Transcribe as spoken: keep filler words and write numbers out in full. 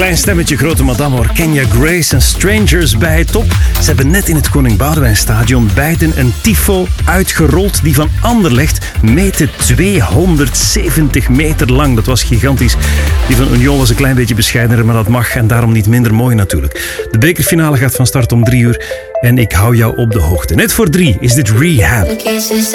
Klein stemmetje, grote madame hoor. Kenya Grace en Strangers bij het top. Ze hebben net in het Koning Boudewijnstadion beiden een tifo uitgerold die van Anderlecht meette tweehonderdzeventig meter lang. Dat was gigantisch. Die van Union was een klein beetje bescheidener, maar dat mag en daarom niet minder mooi natuurlijk. De bekerfinale gaat van start om drie uur en ik hou jou op de hoogte. Net voor drie is dit Rehab.